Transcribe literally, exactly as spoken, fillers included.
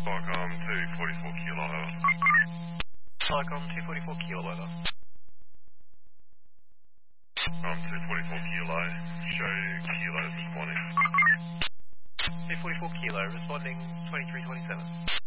Cycom two forty-four kilo, over. Cycom two forty-four kilo, over. Um, two forty-four kilo, show kilos responding. two forty-four kilo, responding twenty-three twenty-seven.